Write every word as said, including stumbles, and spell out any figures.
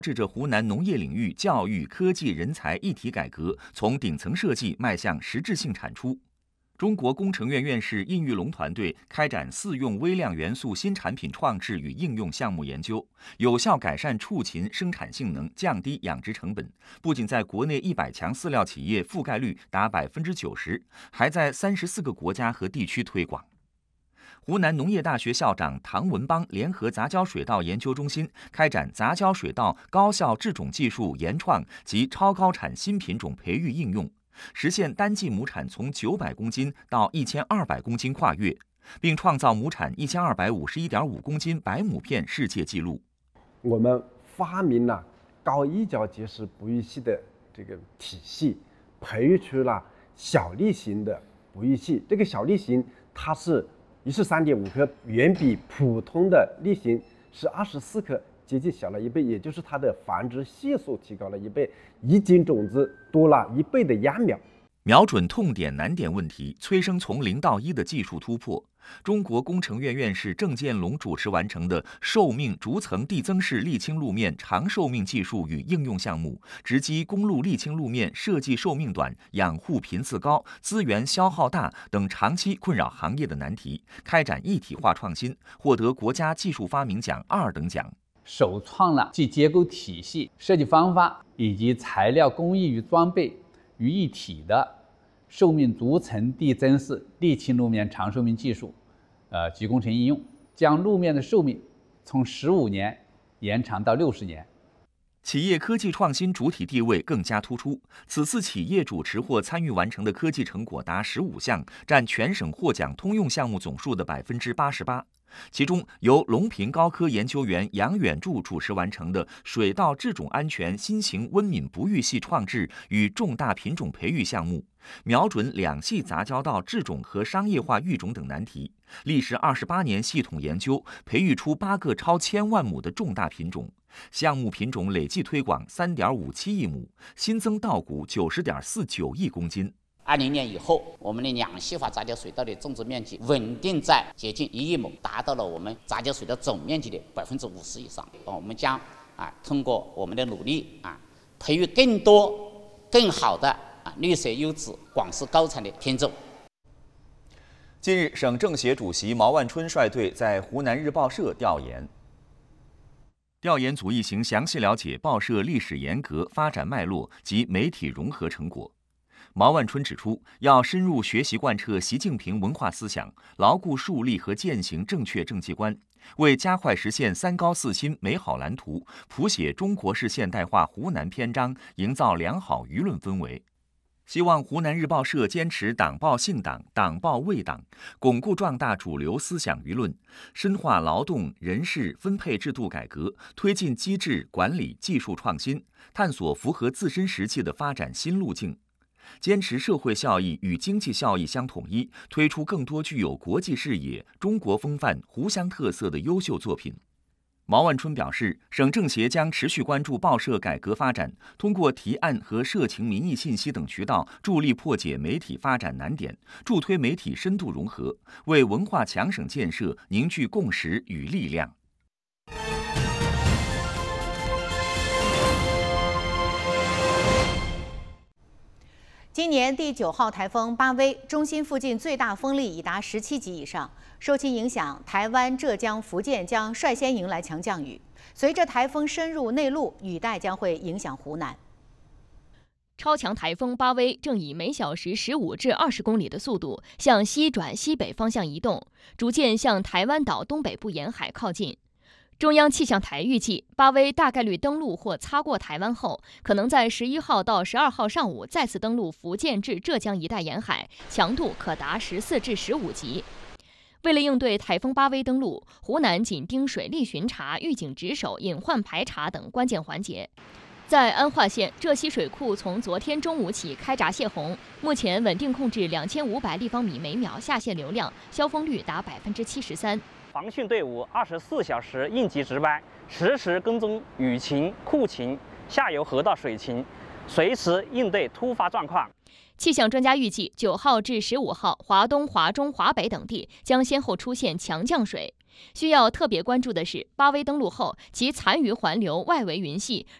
指着湖南农业领域教育、科技、人才一体改革，从顶层设计迈向实质性产出。中国工程院院士殷玉龙团队开展四用微量元素新产品创制与应用项目研究，有效改善畜禽生产性能，降低养殖成本。不仅在国内一百强饲料企业覆盖率达百分之九十，还在三十四个国家和地区推广。湖南农业大学校长唐文邦联合杂交水稻研究中心开展杂交水稻高效制种技术研创及超高产新品种培育应用，实现单季亩产从九百公斤到一千二百公斤跨越，并创造亩产一千二百五十一点五公斤白亩片世界纪录。 我们发明了高一角结实哺育器的这个体系，培育出了小粒型的哺育器。这个小粒型它是一是三点五克，远比普通的粒型是二十四克，接近小了一倍，也就是它的繁殖系数提高了一倍，一斤种子多了一倍的秧苗。 瞄准痛点难点问题，催生从零到一的技术突破。中国工程院院士郑建龙主持完成的寿命逐层递增式沥青路面长寿命技术与应用项目，直击公路沥青路面设计寿命短、养护频次高、资源消耗大等长期困扰行业的难题，开展一体化创新，获得国家技术发明奖二等奖。 首创了集结构体系、设计方法以及材料工艺与装备于一体的寿命逐层递增式沥青路面长寿命技术，呃及工程应用，将路面的寿命从十五年延长到六十年。 企业科技创新主体地位更加突出。此次企业主持或参与完成的科技成果达十五项，占全省获奖通用项目总数的百分之八十八。其中，由隆平高科研究员杨远柱主持完成的水稻制种安全新型温敏不育系创制与重大品种培育项目，瞄准两系杂交稻制种和商业化育种等难题，历时二十八年系统研究，培育出八个超千万亩的重大品种。项目品种累计推广三点五七亿亩，新增稻谷九十点四九亿公斤。 二零年以后，我们的两系化杂交水稻的种植面积稳定在接近一亿亩，达到了我们杂交水稻总面积的百分之五十以上。我们将啊通过我们的努力啊，培育更多更好的啊绿色优质、广式高产的品种。 近日，省政协主席毛万春率队在湖南日报社调研。调研组一行详细了解报社历史沿革、发展脉络及媒体融合成果。毛万春指出，要深入学习贯彻习近平文化思想，牢固树立和践行正确政绩观，为加快实现三高四新美好蓝图，谱写中国式现代化湖南篇章，营造良好舆论氛围。希望湖南日报社坚持党报信党、党报为党，巩固壮大主流思想舆论，深化劳动人事分配制度改革，推进机制管理技术创新，探索符合自身实际的发展新路径。坚持社会效益与经济效益相统一，推出更多具有国际视野、中国风范、湖湘特色的优秀作品。毛万春表示，省政协将持续关注报社改革发展，通过提案和社情民意信息等渠道，助力破解媒体发展难点，助推媒体深度融合，为文化强省建设凝聚共识与力量。 今年第九号台风巴威中心附近最大风力已达十七级以上，受其影响，台湾、浙江、福建将率先迎来强降雨。随着台风深入内陆，雨带将会影响湖南。 超强台风巴威正以每小时十五至二十公里的速度向西转西北方向移动，逐渐向台湾岛东北部沿海靠近。中央气象台预计，巴威大概率登陆或擦过台湾后，可能在十一号到十二号上午再次登陆福建至浙江一带沿海，强度可达十四至十五级。为了应对台风巴威登陆，湖南紧盯水利巡查、预警值守、隐患排查等关键环节。在安化县，浙西水库从昨天中午起开闸泄洪，目前稳定控制两千五百立方米每秒下泄流量，消风率达百分之七十三。 防汛队伍二十四小时应急值班，实时跟踪雨情、库情、下游河道水情，随时应对突发状况。 气象专家预计，九号至十五号，华东、华中、华北等地将先后出现强降水。 需要特别关注的是，巴威登陆后，其残余环流外围云系